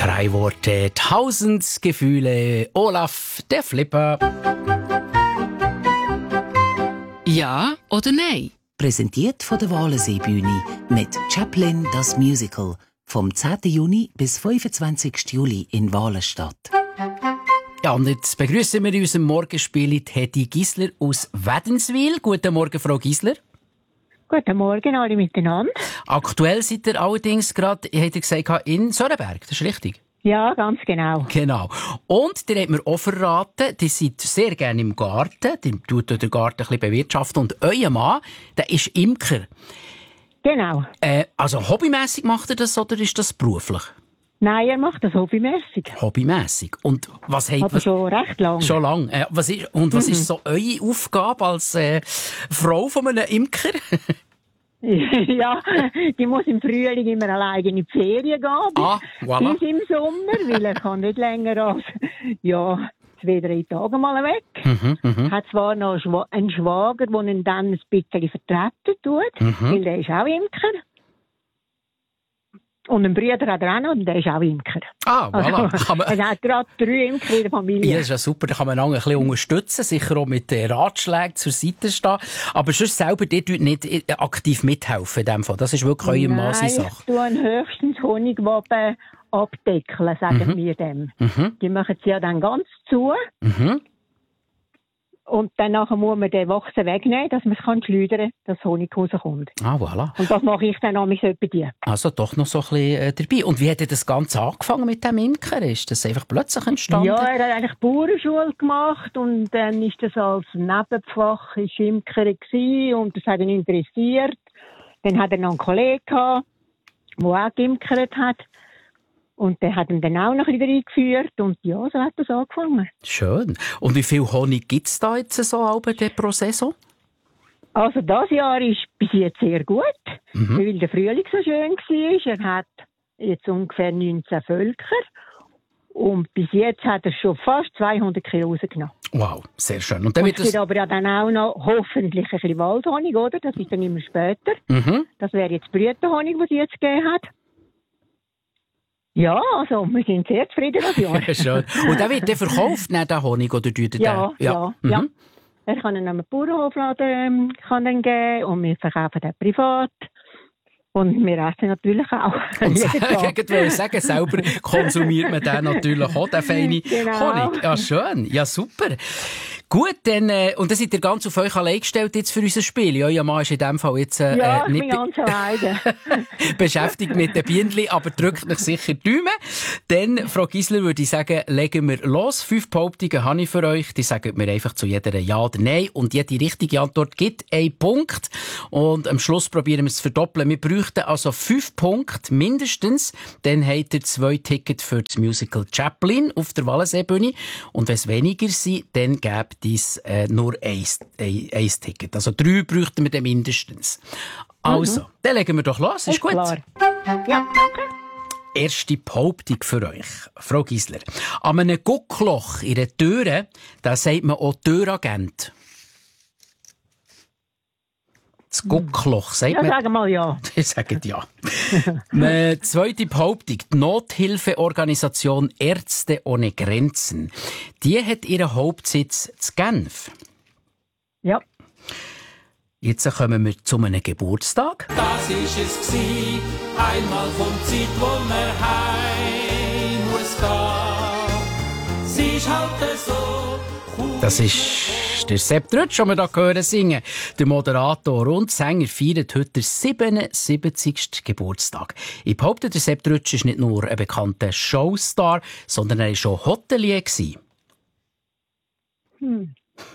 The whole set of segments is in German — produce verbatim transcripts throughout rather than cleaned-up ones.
Drei Worte, tausend Gefühle. Olaf, der Flipper. Ja oder nein? Präsentiert von der Walensee-Bühne mit Chaplin das Musical vom zehnten Juni bis fünfundzwanzigsten Juli in Walenstadt. Ja, und jetzt begrüßen wir in unserem Morgenspiel Hedi Gisler aus Wädenswil. Guten Morgen, Frau Gisler. Guten Morgen alle miteinander. Aktuell seid ihr allerdings gerade, habt ihr gesagt, in Sörenberg, das ist richtig? Ja, ganz genau. Genau. Und ihr habt mir auch verraten, ihr seid sehr gerne im Garten, ihr tut den Garten ein bisschen bewirtschaften und euer Mann, der ist Imker. Genau. Äh, also hobbymässig macht ihr das oder ist das beruflich? Nein, er macht das hobbymässig. Hobbymässig. Und was habt Aber schon recht lang. Schon lang. Äh, was ist, und was mhm. ist so eure Aufgabe als äh, Frau von einem Imker? Ja, die muss im Frühling immer alleine in die Ferien gehen. Ah, voilà. Bis im Sommer, weil er kann nicht länger als, ja, zwei, drei Tage mal weg. Mhm, mhm. Hat zwar noch einen Schwager, der ihn dann ein bisschen vertreten tut, Mhm. weil der ist auch Imker. Und einen Bruder hat er auch noch, und der ist auch Imker. Ah, voilà. Also, Kann man... Er hat gerade drei Imker in der Familie. Ja, das ist ja super. Da kann man einander ein bisschen unterstützen, sicher auch mit äh, Ratschlägen zur Seite stehen. Aber sonst selber, die tut nicht äh, aktiv mithelfen in dem Fall. Das ist wirklich eure Masi-Sache. Nein, ich tue höchstens Honigwaben abdeckeln, sagen Mhm. wir dem. Mhm. Die machen sie ja dann ganz zu. Mhm. Und dann nachher muss man den Wachsen wegnehmen, dass man es kann schleudern, dass Honig rauskommt. Ah, voilà. Und das mache ich dann nämlich so bei dir. Also doch noch so ein bisschen äh, dabei. Und wie hat denn das Ganze angefangen mit dem Imker? Ist das einfach plötzlich entstanden? Ja, er hat eigentlich Bauernschule gemacht und dann ist das als Nebenfach ist Imker gewesen und das hat ihn interessiert. Dann hat er noch einen Kollegen gehabt, der auch geimkert hat. Und der hat ihn dann auch noch ein bisschen reingeführt und ja, so hat das angefangen. Schön. Und wie viel Honig gibt es da jetzt so pro Saison? Also das Jahr ist bis jetzt sehr gut, Mhm. weil der Frühling so schön war. Er hat jetzt ungefähr neunzehn Völker und bis jetzt hat er schon fast zweihundert Kilo rausgenommen. Wow, sehr schön. Und dann Und wird es gibt das... aber ja dann auch noch hoffentlich ein bisschen Waldhonig, oder? Das ist dann immer später. Mhm. Das wäre jetzt Blütenhonig, was sie jetzt gegeben hat. Ja, also wir sind sehr zufrieden das Jahr. Schön. Und der wird der verkauft, nicht der Honig, oder tut er Ja, den? ja, Mhm. ja. Er kann ihn einem Bauernhofladen ähm, kann ihn geben und wir verkaufen den privat. Und wir essen natürlich auch. Und jeden Tag. ich wollte sagen, selber konsumiert man den natürlich auch, den feinen Genau. Honig. Ja, schön. Ja, super. Gut, dann, äh, und dann seid ihr ganz auf euch allein gestellt jetzt für unser Spiel. Ja, ihr Mann ist in dem Fall jetzt äh, Ja, ich nicht bin ganz alleine. beschäftigt mit den Bienen, aber drückt euch sicher die Daumen. Dann, Frau Gisler, würde ich sagen, legen wir los. Fünf Behauptungen habe ich für euch. Die sagen mir einfach zu jeder Ja oder Nein. Und jede richtige Antwort gibt einen Punkt. Und am Schluss probieren wir es zu verdoppeln. Wir bräuchten also fünf Punkte mindestens. Dann habt ihr zwei Tickets für das Musical Chaplin auf der Wallenseebühne. Und wenn es weniger sind, dann gebt es äh, nur ein, ein, ein Ticket. Also drei bräuchten wir dann mindestens. Also, dann legen wir doch los. Ist, Ist gut? klar. Ja, danke. Erste Behauptung für euch, Frau Gisler. An einem Guckloch in der Türe, da sagt man auch Türagent. Das Guckloch, sagt Ja, man? sagen mal ja. Die sagen ja. Eine zweite Behauptung. Die Nothilfeorganisation Ärzte ohne Grenzen. Die hat ihren Hauptsitz in Genf. Ja. Jetzt kommen wir zu einem Geburtstag. Das ist es gsi, einmal kommt Zeit, wo man heim muss gehen. Sie ist halt so cool. Das ist der Sepp Trütsch, den wir hier hören singen. Der Moderator und Sänger feiert heute den siebenundsiebzigsten Geburtstag. Ich behaupte, der Sepp Trütsch ist nicht nur ein bekannter Showstar, sondern er war schon Hotelier. Hm.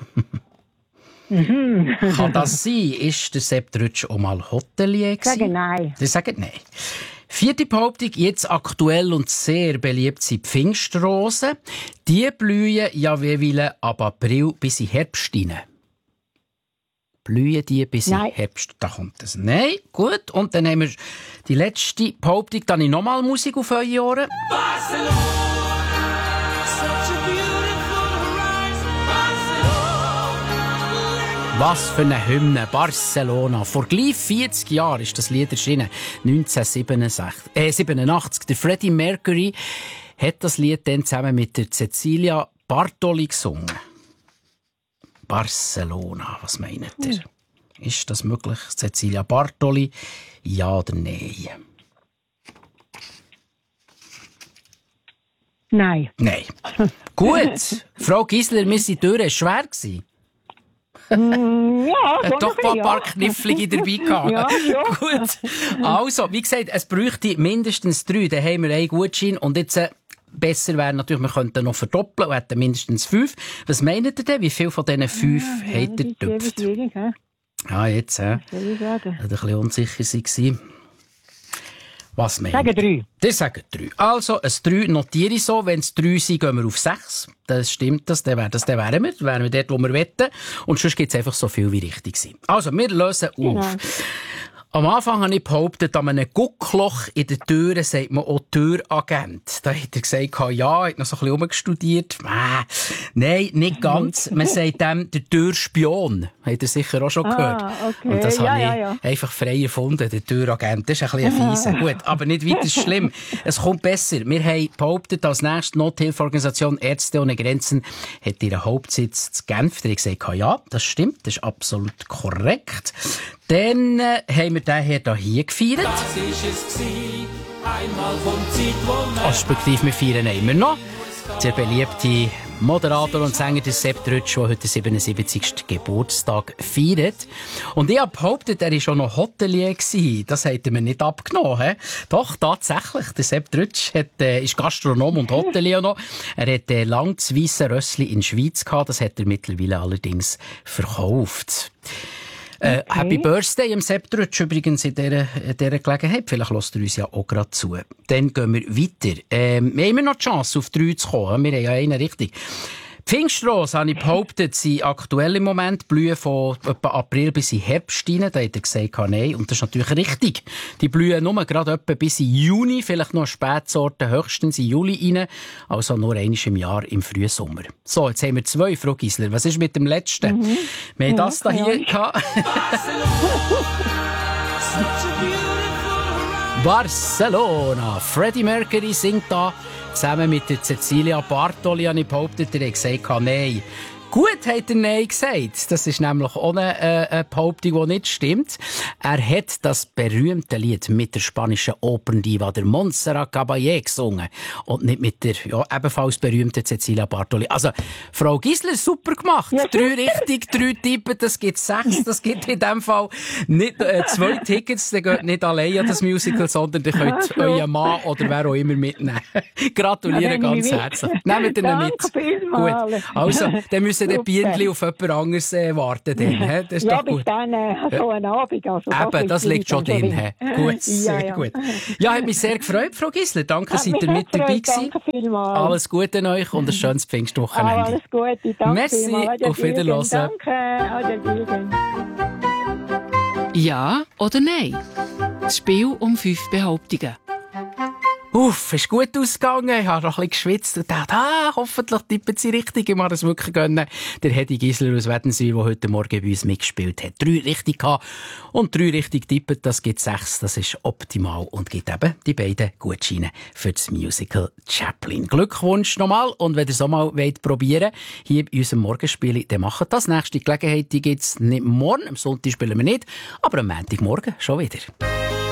Kann das sein? Ist der Sepp Trütsch auch mal Hotelier gewesen? Sagen nein. Sie sagen nein. Vierte Behauptung, jetzt aktuell und sehr beliebt sind die Pfingstrosen. Die blühen ja jeweils ab April bis in Herbst rein. Blühen die bis Nein. in Herbst? Da kommt es. Nein, gut. Und dann haben wir die letzte Behauptung, dann habe ich nochmal Musik auf eure Ohren. Barcelona, such a beautiful horizon. Barcelona. Was für eine Hymne, Barcelona. Vor gleich vierzig Jahren ist das Lied erschienen. neunzehnhundertsiebenundachtzig. Äh, siebenundachtzig. Der Freddie Mercury hat das Lied dann zusammen mit der Cecilia Bartoli gesungen. Barcelona, was meint ihr? Hm. Ist das möglich? Cecilia Bartoli, ja oder nein? Nein. Nein. Gut. Frau Gisler, wir sind durch. Es war schwer. Mm, ja, schon doch ein paar, paar Knifflige dabei gehabt. Ja, ja. Gut. Also, wie gesagt, es bräuchte mindestens drei. Dann haben wir einen Gutschein. Und jetzt, äh, besser wäre natürlich, wir könnten noch verdoppeln und hätten mindestens fünf. Was meint ihr denn? Wie viel von diesen fünf ja, habt ihr getöpft? Ja, jetzt, äh, ich sagen? ein bisschen unsicher waren. Was meint ihr? Sagen drei. Das sagen drei. Also, ein drei notiere ich so. Wenn es drei sind, gehen wir auf sechs. Das stimmt, das, dann, das, dann wären wir. Dann wären wir dort, wo wir wetten. Und sonst gibt es einfach so viel, wie richtig sind. Also, wir lösen auf. Genau. Am Anfang habe ich behauptet, an einem Guckloch in der Tür sagt man auch Türagent. Da hat er gesagt, ja, hat noch so ein bisschen rumgestudiert. Äh, nein, nicht ganz. Man sagt dem der Türspion. Habt ihr sicher auch schon gehört. Ah, okay. Und das ja, habe ja, ich ja. einfach frei erfunden, der Türagent. Das ist ein bisschen ein Fiese. Gut, aber nicht weiter schlimm. Es kommt besser. Wir haben behauptet, als nächste Nothilfeorganisation Ärzte ohne Grenzen hat ihren Hauptsitz zu Genf. Da habe ich gesagt, ja, das stimmt, das ist absolut korrekt. Dann äh, haben wir den hier, hier gefeiert. Das ist es gsi, einmal kommt Zeit, wo man... Respektive, wir feiern immer noch. Der beliebte Moderator und Sänger des Sepp Drütsch, der heute den siebenundsiebzigsten Geburtstag feiert. Und ich habe behauptet, er war schon noch Hotelier gewesen. Das hat er mir nicht abgenommen. He? Doch, tatsächlich. Der Sepp Drütsch hat, äh, ist Gastronom und Hotelier noch. Er hat äh, lang das Weisse Rössli in der Schweiz gehabt. Das hat er mittlerweile allerdings verkauft. Okay. Äh, Happy Birthday im Sepp Drütsch übrigens in dieser, in dieser Gelegenheit. Vielleicht hört ihr uns ja auch gerade zu. Dann gehen wir weiter. Ähm, wir haben immer noch die Chance, auf drei zu kommen. Wir haben ja einen richtig. Pfingststrasse, habe ich behauptet, sind aktuell im Moment, blühen von etwa April bis in Herbst rein. Da hat er gesagt, nein. Und das ist natürlich richtig. Die blühen nur gerade etwa bis in Juni, vielleicht noch Spätsorten höchstens in Juli rein. Also nur einmal im Jahr im frühen Sommer. So, jetzt haben wir zwei, Frau Gisler. Was ist mit dem letzten? Mhm. Wir haben ja, das da hier ja. gehabt. Barcelona. Freddie Mercury singt da zusammen mit der Cecilia Bartoli. Habe ich behauptet, er hat gesagt, nein. Gut hat er Nein gesagt. Das ist nämlich auch eine, äh, eine Behauptung, die nicht stimmt. Er hat das berühmte Lied mit der spanischen Operndiva, der Montserrat Caballé, gesungen. Und nicht mit der ja, ebenfalls berühmten Cecilia Bartoli. Also, Frau Gisler, super gemacht. Ja. Drei richtig, drei Tippen, das gibt sechs. Das gibt in dem Fall nicht äh, zwei Tickets. Dann geht nicht allein an das Musical, sondern ihr könnt also. euren Mann oder wer auch immer mitnehmen. Gratuliere ja, ganz herzlich. Nehmt ihn mit. Gut. Also, dann müssen der Bienchen auf jemand anderes äh, warten. Dann, he? Das ist ja, doch gut. bis dann äh, so einen Abend. Also, Eben, das liegt schon drin. He? Gut, sehr ja, ja. gut. Ja, hat mich sehr gefreut, Frau Gisler. Danke, seid ihr mit dabei gewesen. Danke vielmals. Alles Gute an euch und ein schönes Pfingstwochenende. Ah, alles Gute, danke Merci, vielmals. auf Wiederhören. Danke, ja oder nein? Das Spiel um fünf Behauptungen. Uff, ist gut ausgegangen. Ich habe noch ein bisschen geschwitzt und dachte, ah, hoffentlich tippen sie richtig. Ich muss das wirklich gönnen. Der Hedi Gisler aus Wädenswil, der heute Morgen bei uns mitgespielt hat. Drei richtig gehabt und drei richtig tippen. Das gibt sechs. Das ist optimal und gibt eben die beiden Gutscheine für das Musical Chaplin. Glückwunsch nochmal. Und wenn ihr es auch mal wollt probieren, hier bei unserem Morgenspiel, dann macht das. Nächste Gelegenheit, die gibt es nicht morgen. Am Sonntag spielen wir nicht, aber am Montagmorgen schon wieder.